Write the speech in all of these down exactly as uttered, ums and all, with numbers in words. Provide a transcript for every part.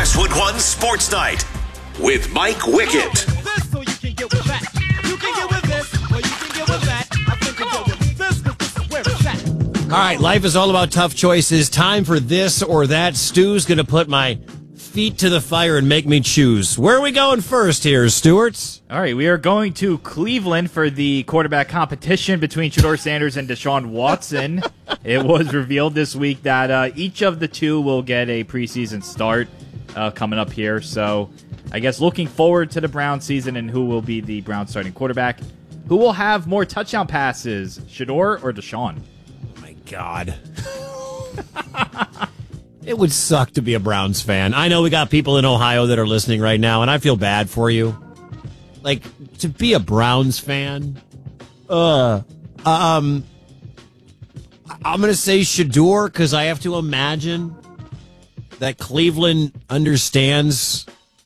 Westwood One Sports Night with Mike Wickett. All right, life is all about tough choices. Time for this or that. Stu's going to put my feet to the fire and make me choose. Where are we going first here, Stuart? All right, we are going to Cleveland for the quarterback competition between Shedeur Sanders and Deshaun Watson. It was revealed this week that uh, each of the two will get a preseason start uh, coming up here. So I guess looking forward to the Browns season and who will be the Browns starting quarterback. Who will have more touchdown passes, Shedeur or Deshaun? God. It would suck to be a Browns fan. I know we got people in Ohio that are listening right now, and I feel bad for you. Like, to be a Browns fan, uh, um, I'm going to say Shedeur because I have to imagine that Cleveland understands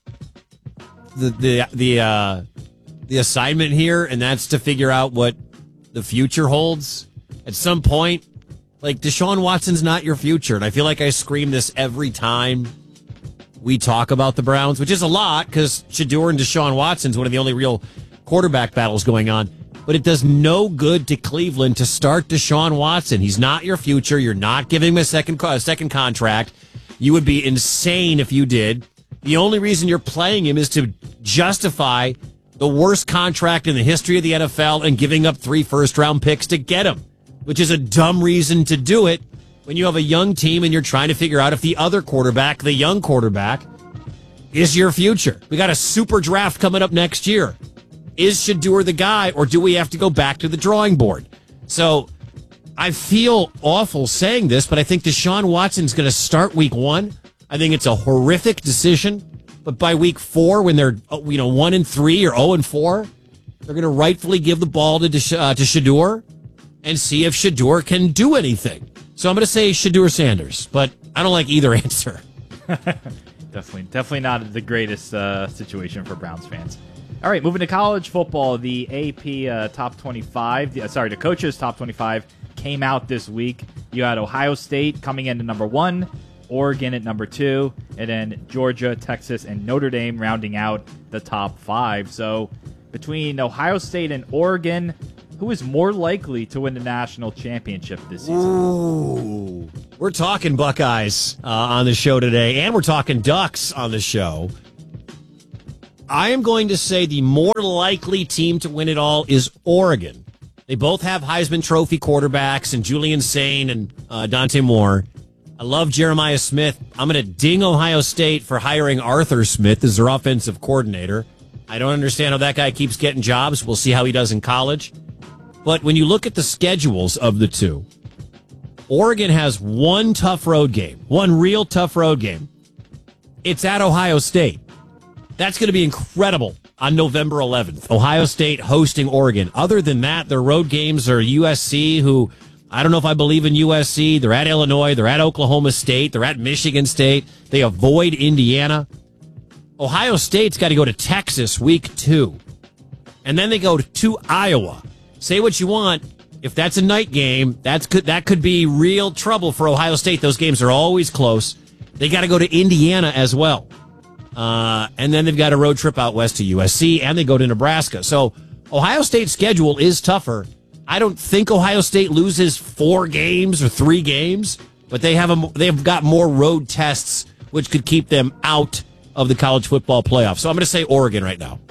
the the the uh, the assignment here, and that's to figure out what the future holds. At some point, like, Deshaun Watson's not your future, and I feel like I scream this every time we talk about the Browns, which is a lot because Shedeur and Deshaun Watson's one of the only real quarterback battles going on. But it does no good to Cleveland to start Deshaun Watson. He's not your future. You're not giving him a second, a second contract. You would be insane if you did. The only reason you're playing him is to justify the worst contract in the history of the N F L and giving up three first-round picks to get him, which is a dumb reason to do it when you have a young team and you're trying to figure out if the other quarterback, the young quarterback, is your future. We got a super draft coming up next year. Is Shedeur the guy, or do we have to go back to the drawing board? So I feel awful saying this, but I think Deshaun Watson's going to start week one. I think it's a horrific decision, but by week four, when they're you know one and three or zero and four, they're going to rightfully give the ball to Desh- uh, to Shedeur and see if Shedeur can do anything. So I'm going to say Shedeur Sanders, but I don't like either answer. definitely, definitely not the greatest uh, situation for Browns fans. All right, moving to college football, the A P uh, top twenty-five, the, uh, sorry, the coaches top twenty-five came out this week. You had Ohio State coming in at number one, Oregon at number two, and then Georgia, Texas, and Notre Dame rounding out the top five. So between Ohio State and Oregon, who is more likely to win the national championship this season? Ooh. We're talking Buckeyes uh, on the show today, and we're talking Ducks on the show. I am going to say the more likely team to win it all is Oregon. They both have Heisman Trophy quarterbacks and Julian Sain and uh, Dante Moore. I love Jeremiah Smith. I'm going to ding Ohio State for hiring Arthur Smith as their offensive coordinator. I don't understand how that guy keeps getting jobs. We'll see how he does in college. But when you look at the schedules of the two, Oregon has one tough road game, one real tough road game. It's at Ohio State. That's going to be incredible on November eleventh. Ohio State hosting Oregon. Other than that, their road games are U S C, who I don't know if I believe in U S C. They're at Illinois. They're at Oklahoma State. They're at Michigan State. They avoid Indiana. Ohio State's got to go to Texas week two. And then they go to Iowa. Say what you want. If that's a night game, that's could, that could be real trouble for Ohio State. Those games are always close. They got to go to Indiana as well. Uh, and then they've got a road trip out west to U S C, and they go to Nebraska. So Ohio State's schedule is tougher. I don't think Ohio State loses four games or three games, but they have a, they've got more road tests, which could keep them out of the college football playoff. So I'm going to say Oregon right now.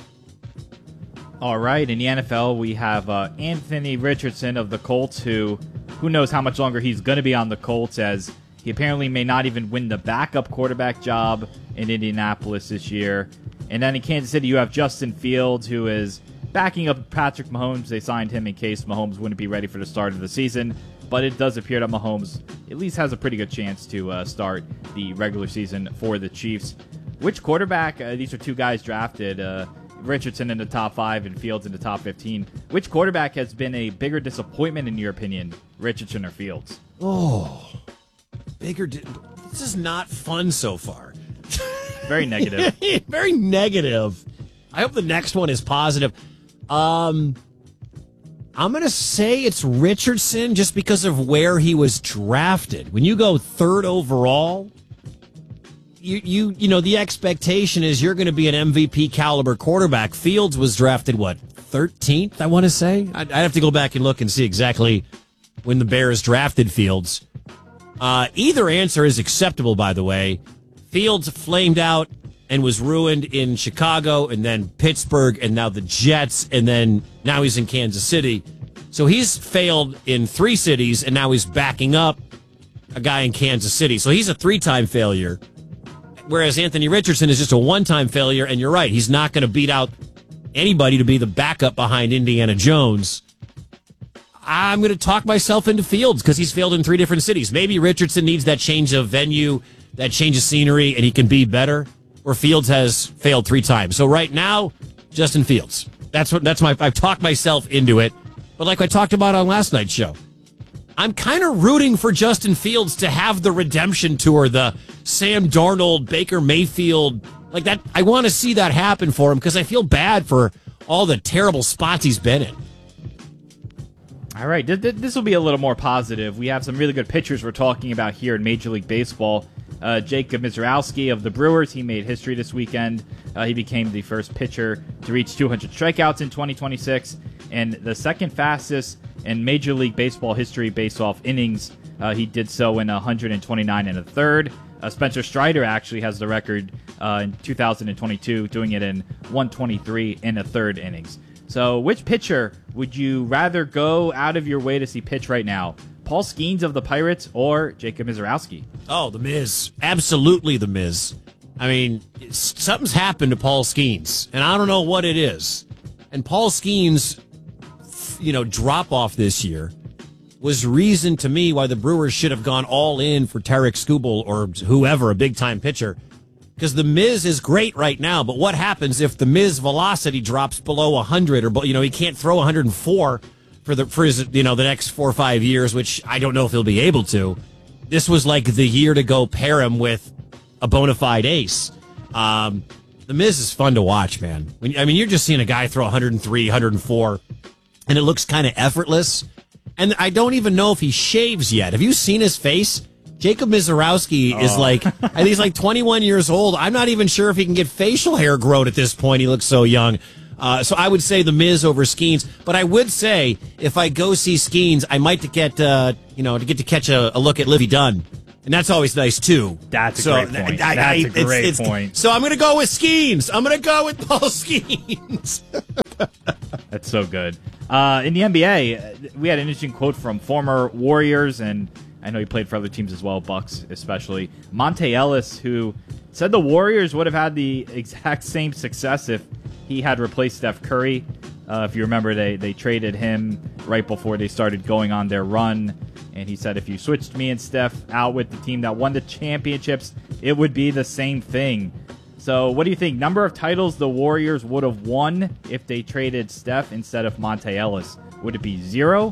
All right, in the N F L, we have uh, Anthony Richardson of the Colts, who who knows how much longer he's going to be on the Colts, as he apparently may not even win the backup quarterback job in Indianapolis this year. And then in Kansas City, you have Justin Fields, who is backing up Patrick Mahomes. They signed him in case Mahomes wouldn't be ready for the start of the season. But it does appear that Mahomes at least has a pretty good chance to uh, start the regular season for the Chiefs. Which quarterback, uh, these are two guys drafted, uh, Richardson in the top five and Fields in the top fifteen. Which quarterback has been a bigger disappointment in your opinion, Richardson or Fields? Oh, bigger. Di- this is not fun so far. Very negative. Very negative. I hope the next one is positive. Um, I'm going to say it's Richardson just because of where he was drafted. When you go third overall, you, you, you know, the expectation is you're going to be an M V P caliber quarterback. Fields was drafted, what, thirteenth, I want to say? I'd, I'd have to go back and look and see exactly when the Bears drafted Fields. Uh, either answer is acceptable, by the way. Fields flamed out and was ruined in Chicago and then Pittsburgh and now the Jets and then now he's in Kansas City. So he's failed in three cities and now he's backing up a guy in Kansas City. So he's a three-time failure, whereas Anthony Richardson is just a one-time failure. And you're right, he's not going to beat out anybody to be the backup behind Indiana Jones. I'm going to talk myself into Fields because he's failed in three different cities. Maybe Richardson needs that change of venue, that change of scenery, and he can be better, where Fields has failed three times. So right now, Justin Fields. That's what. That's my. I've talked myself into it. But like I talked about on last night's show, I'm kind of rooting for Justin Fields to have the redemption tour, the Sam Darnold, Baker Mayfield, like that. I want to see that happen for him because I feel bad for all the terrible spots he's been in. All right, this will be a little more positive. We have some really good pitchers we're talking about here in Major League Baseball. Uh, Jacob Mizrowski of the Brewers, he made history this weekend. Uh, he became the first pitcher to reach two hundred strikeouts in twenty twenty-six and the second fastest in Major League Baseball history based off innings. Uh, he did so in one hundred twenty-nine and a third. Uh, Spencer Strider actually has the record uh, in two thousand twenty-two, doing it in one twenty-three and a third innings. So which pitcher would you rather go out of your way to see pitch right now? Paul Skeens of the Pirates or Jacob Mizrowski? Oh, the Miz. Absolutely the Miz. I mean, something's happened to Paul Skeens, and I don't know what it is. And Paul Skeens, you know, drop-off this year was reason to me why the Brewers should have gone all in for Tarek Skubal or whoever, a big-time pitcher. Because the Miz is great right now, but what happens if the Miz velocity drops below one hundred, or, you know, he can't throw one hundred four for the for his, you know, the next four or five years, which I don't know if he'll be able to. This was like the year to go pair him with a bona fide ace. Um, the Miz is fun to watch, man. When, I mean, you're just seeing a guy throw one hundred three, one hundred four, and it looks kind of effortless. And I don't even know if he shaves yet. Have you seen his face? Jacob Mizrowski is oh. like, I think he's like twenty-one years old. I'm not even sure if he can get facial hair growth at this point. He looks so young. Uh, so I would say the Miz over Skeens. But I would say if I go see Skeens, I might to get, uh, you know, to get to catch a, a look at Livy Dunn. And that's always nice, too. That's a so, great point. I, I, That's I, a great it's, it's, point. So I'm going to go with Skeens. I'm going to go with Paul Skeens. That's so good. Uh, in the N B A, we had an interesting quote from former Warriors, and I know he played for other teams as well, Bucks especially, Monte Ellis, who said the Warriors would have had the exact same success if he had replaced Steph Curry. Uh, if you remember, they, they traded him right before they started going on their run. And he said, if you switched me and Steph out with the team that won the championships, it would be the same thing. So what do you think? Number of titles the Warriors would have won if they traded Steph instead of Monte Ellis. Would it be zero,